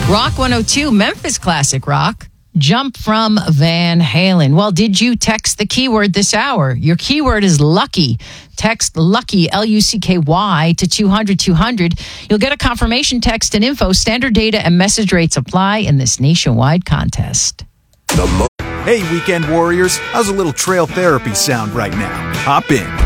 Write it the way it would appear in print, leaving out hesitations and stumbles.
Rock 102, Memphis classic rock. Jump from Van Halen. Well, did you text the keyword this hour? Your keyword is lucky. Text lucky, L-U-C-K-Y, to 200-200. You'll get a confirmation text and info. Standard data and message rates apply in this nationwide contest. Hey, weekend warriors. How's a little trail therapy sound right now? Hop in.